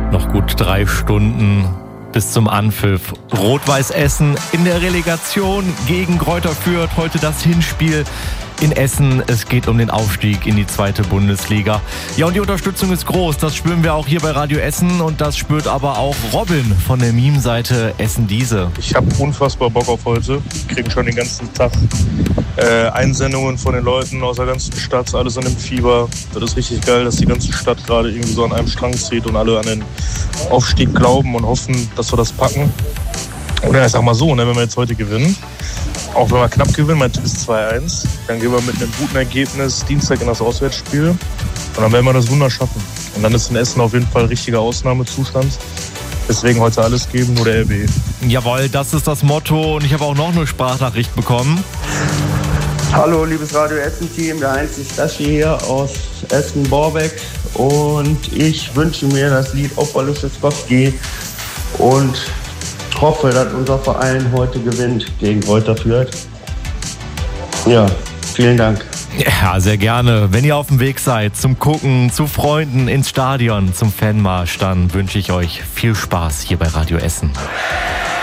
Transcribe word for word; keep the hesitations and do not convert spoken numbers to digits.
Noch gut drei Stunden bis zum Anpfiff. Rot-Weiß Essen in der Relegation gegen Greuther Fürth. Heute das Hinspiel in Essen. Es geht um den Aufstieg in die zweite Bundesliga. Ja, und die Unterstützung ist groß. Das spüren wir auch hier bei Radio Essen. Und das spürt aber auch Robin von der Meme-Seite Essen-Diese. Ich habe unfassbar Bock auf heute. Wir kriegen schon den ganzen Tag äh, Einsendungen von den Leuten aus der ganzen Stadt. Alles an dem Fieber. Das ist richtig geil, dass die ganze Stadt gerade irgendwie so an einem Strang zieht und alle an den Aufstieg glauben und hoffen, dass wir das packen. Oder ich sag mal so, ne, wenn wir jetzt heute gewinnen, auch wenn wir knapp gewinnen, mein Tipp ist zwei eins, dann gehen wir mit einem guten Ergebnis Dienstag in das Auswärtsspiel und dann werden wir das Wunder schaffen. Und dann ist in Essen auf jeden Fall richtiger Ausnahmezustand. Deswegen heute alles geben, nur der R B. Jawohl, das ist das Motto und ich habe auch noch eine Sprachnachricht bekommen. Hallo, liebes Radio Essen-Team, der einzige Staschi hier aus Essen-Borbeck und ich wünsche mir das Lied Opa Luschewskowski und hoffe, dass unser Verein heute gewinnt gegen Greuther Fürth. Ja, vielen Dank. Ja, sehr gerne. Wenn ihr auf dem Weg seid zum Gucken, zu Freunden ins Stadion, zum Fanmarsch, dann wünsche ich euch viel Spaß hier bei Radio Essen.